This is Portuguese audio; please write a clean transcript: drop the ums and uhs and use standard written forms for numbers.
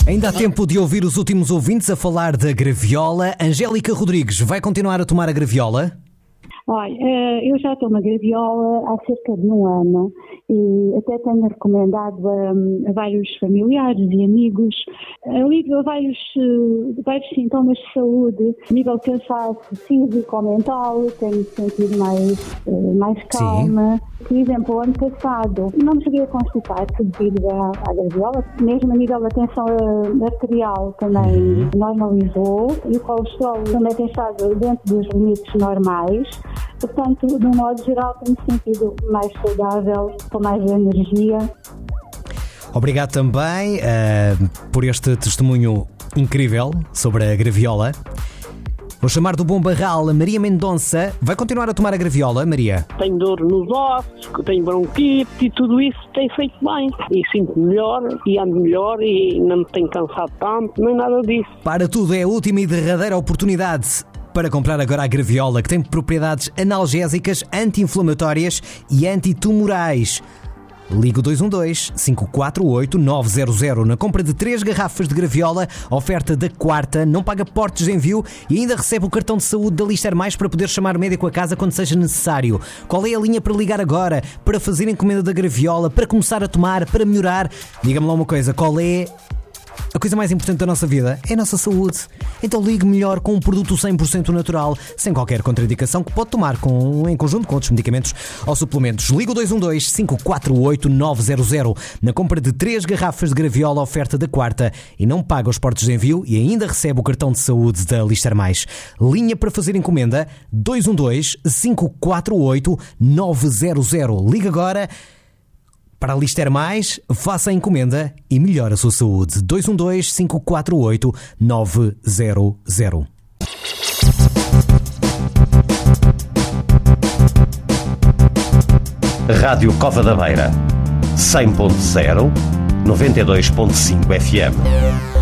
Ainda há tempo de ouvir os últimos ouvintes a falar da graviola. Angélica Rodrigues vai continuar a tomar a graviola? Olha, eu já tomo a graviola há cerca de um ano e até tenho recomendado a vários familiares e amigos, alívio a vários sintomas de saúde, a nível de cansaço físico ou mental, tenho sentido mais calma. Sim. Por exemplo, o ano passado não me cheguei a constipar devido à graviola, mesmo a nível da tensão arterial também normalizou e o colesterol também tem estado dentro dos limites normais. Portanto, de um modo geral, tenho sentido mais saudável, com mais energia. Obrigado também por este testemunho incrível sobre a graviola. Vou chamar do Bom Barral a Maria Mendonça. Vai continuar a tomar a graviola, Maria? Tenho dor nos ossos, tenho bronquite e tudo isso tem feito bem. E sinto-me melhor e ando melhor e não me tenho cansado tanto, nem nada disso. Para tudo, é a última e derradeira oportunidade para comprar agora a graviola, que tem propriedades analgésicas, anti-inflamatórias e antitumorais. Ligue o 212-548-900. Na compra de 3 garrafas de graviola, oferta da quarta, não paga portos de envio e ainda recebe o cartão de saúde da Lister Mais para poder chamar o médico a casa quando seja necessário. Qual é a linha para ligar agora? Para fazer encomenda da graviola? Para começar a tomar? Para melhorar? Diga-me lá uma coisa, qual é a coisa mais importante da nossa vida? É a nossa saúde. Então ligue melhor com um produto 100% natural, sem qualquer contraindicação, que pode tomar em conjunto com outros medicamentos ou suplementos. Ligue o 212-548-900. Na compra de 3 garrafas de graviola, oferta da quarta, e não paga os portos de envio e ainda recebe o cartão de saúde da Lister Mais. Linha para fazer encomenda 212-548-900. Ligue agora para a Lister Mais, faça a encomenda e melhore a sua saúde. 212-548-900. Rádio Cova da Beira, 100.0, 92.5 FM.